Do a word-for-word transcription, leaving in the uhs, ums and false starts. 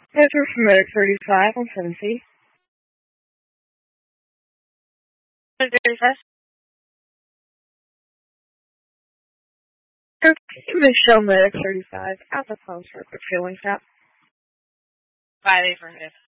Answer from Medic thirty-five on seven C. thirty-five. Michelle Medic thirty-five. Alpha Phone for a quick feeling tap. Five affirmative.